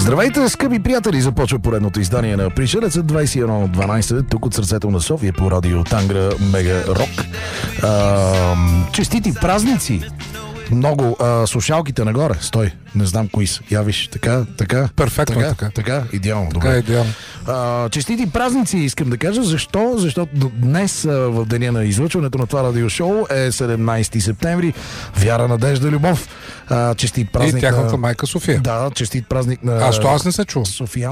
Здравейте, скъпи приятели! Започва поредното издание на Пришелеца 21:12, тук от сърцето на София по радио Тангра Мега Рок. Честити празници! Много слушалките нагоре. Стой, не знам кои са. Я виж, така. Перфектно, така. Идеално. Така добре. е идеално. Честити празници, искам да кажа. Защо? Защото днес, в деня на излъчването на това радиошоу, е 17 септември. Вяра, надежда, любов. Честит празник и тяхната майка София. Да, честит празник на Аз не се чувам. София.